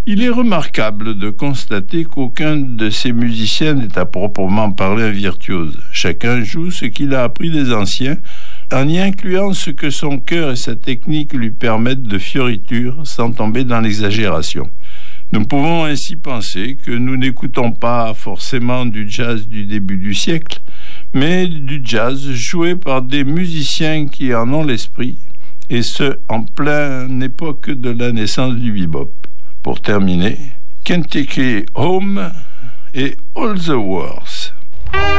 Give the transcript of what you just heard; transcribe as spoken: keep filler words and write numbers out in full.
Il est remarquable de constater qu'aucun de ces musiciens n'est à proprement parler un virtuose. Chacun joue ce qu'il a appris des anciens, en y incluant ce que son cœur et sa technique lui permettent de fioritures sans tomber dans l'exagération. Nous pouvons ainsi penser que nous n'écoutons pas forcément du jazz du début du siècle, mais du jazz joué par des musiciens qui en ont l'esprit, et ce, en pleine époque de la naissance du bebop. Pour terminer, Kentucky Home et All the Words.